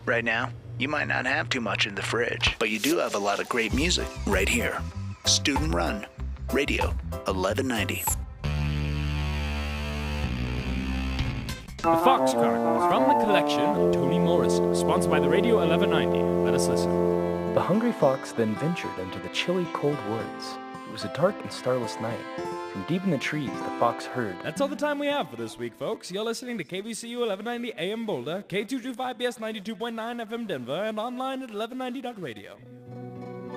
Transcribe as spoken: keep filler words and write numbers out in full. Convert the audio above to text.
Right now, you might not have too much in the fridge, but you do have a lot of great music right here. Student Run, Radio eleven ninety. The Fox Chronicles from the collection of Toni Morrison, sponsored by the Radio eleven ninety. Let us listen. The hungry fox then ventured into the chilly, cold woods. It was a dark and starless night. From deep in the trees, the fox heard. That's all the time we have for this week, folks. You're listening to K V C U eleven ninety A M Boulder, K two twenty-five B S ninety-two point nine F M Denver, and online at eleven ninety dot radio.